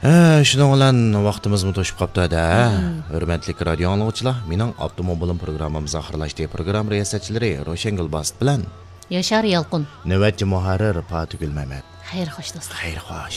Shuning bilan vaqtimiz to'shib qopti-da. Hurmatli radio anglovchilar, mening avtomobilim programmamiz oxirlashdi. Program riyosatchilari Roshan Gulbast bilan Yaşar Yalqın. navbatchi muharrir Fatugul Mamat. Xayr xo'sh do'stlar. Xayr xo'sh.